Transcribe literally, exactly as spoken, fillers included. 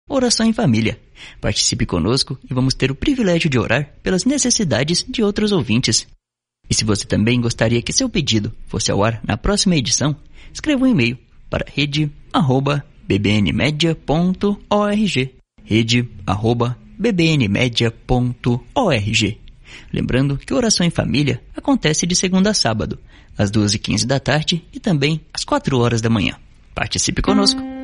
Oração em Família. Participe conosco e vamos ter o privilégio de orar pelas necessidades de outros ouvintes. E se você também gostaria que seu pedido fosse ao ar na próxima edição, escreva um e-mail para rede arroba b b n media ponto org. rede arroba b b n media ponto org. Lembrando que Oração em Família acontece de segunda a sábado, às duas e quinze da tarde e também às quatro horas da manhã. Participe conosco!